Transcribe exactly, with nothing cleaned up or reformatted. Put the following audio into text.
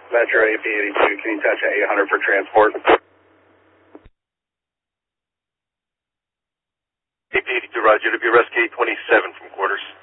Metro A P eighty-two, can you touch at eight hundred for transport? A P eighty-two, roger, to be rescue twenty-seven from quarters.